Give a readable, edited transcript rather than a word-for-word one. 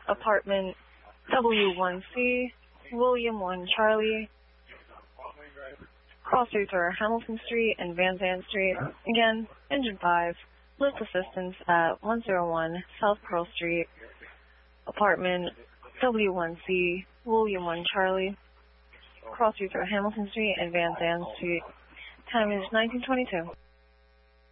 apartment W1C, William 1 Charlie, cross streets are Hamilton Street and Van Zandt Street. Again, engine 5, lift assistance at 101 South Pearl Street, apartment W1C, William 1 Charlie, cross streets are Hamilton Street and Van Zandt Street. Time is 19:22.